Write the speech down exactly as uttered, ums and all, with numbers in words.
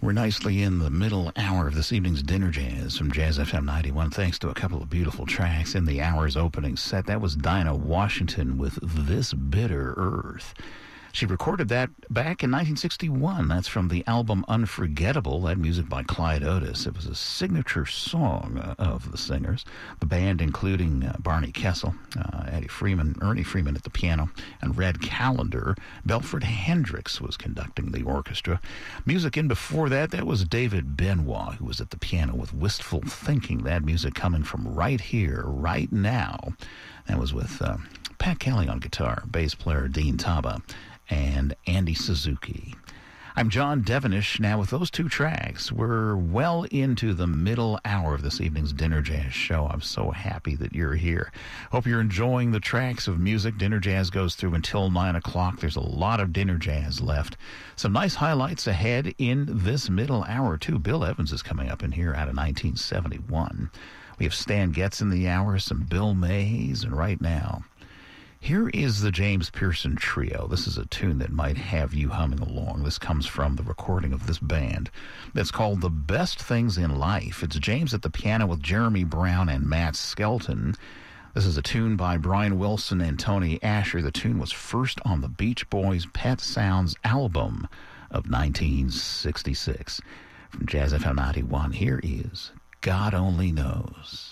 We're nicely in the middle hour of this evening's Dinner Jazz from Jazz F M ninety-one, thanks to a couple of beautiful tracks in the hour's opening set. That was Dinah Washington with This Bitter Earth. She recorded that back in nineteen sixty-one. That's from the album Unforgettable, that music by Clyde Otis. It was a signature song uh, of the singers. The band including uh, Barney Kessel, uh, Eddie Freeman, Ernie Freeman at the piano, and Red Callender. Belford Hendricks was conducting the orchestra. Music in before that, that was David Benoit, who was at the piano with Wistful Thinking. That music coming from Right Here, Right Now. That was with uh, Pat Kelly on guitar, bass player Dean Taba, and Andy Suzuki. I'm John Devenish. Now, with those two tracks, we're well into the middle hour of this evening's Dinner Jazz show. I'm so happy that you're here. Hope you're enjoying the tracks of music. Dinner Jazz goes through until nine o'clock. There's a lot of Dinner Jazz left. Some nice highlights ahead in this middle hour, too. Bill Evans is coming up in here out of nineteen seventy-one. We have Stan Getz in the hour, some Bill Mays, and right now, here is the James Pearson Trio. This is a tune that might have you humming along. This comes from the recording of this band. It's called The Best Things in Life. It's James at the piano with Jeremy Brown and Matt Skelton. This is a tune by Brian Wilson and Tony Asher. The tune was first on the Beach Boys' Pet Sounds album of nineteen sixty-six. From Jazz F M ninety-one, here is God Only Knows.